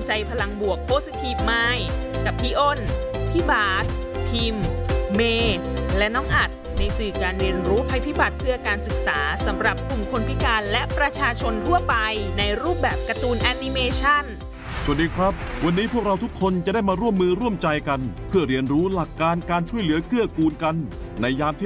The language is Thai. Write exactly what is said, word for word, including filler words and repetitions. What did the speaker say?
ใจพลังบวก Positive Mind กับพี่อ้น พี่บาสพิมพ์ เมย์และน้องอัดในสื่อการเรียนรู้ภัยพิบัติเพื่อการศึกษาสำหรับกลุ่มคนพิการและประชาชนทั่วไปในรูปแบบการ์ตูนแอนิเมชันสวัสดีครับวันนี้พวกเราทุกคนจะได้มาร่วมมือร่วมใจกันเพื่อเรียนรู้หลักการการช่วยเหลือเกื้อกูลกันในยามที่